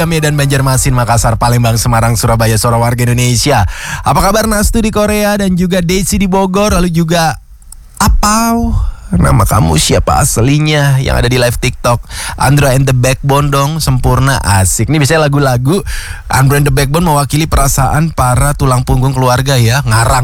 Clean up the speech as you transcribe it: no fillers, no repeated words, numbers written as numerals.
Medan, Banjarmasin, Makassar, Palembang, Semarang, Surabaya, suara warga Indonesia. Apa kabar Nastu di Korea dan juga Desi di Bogor, lalu juga Apau? Nama kamu siapa aslinya yang ada di live TikTok? Andra and the Backbone dong, sempurna, asik. Ini biasanya lagu-lagu Andra and the Backbone mewakili perasaan para tulang punggung keluarga ya, ngarang.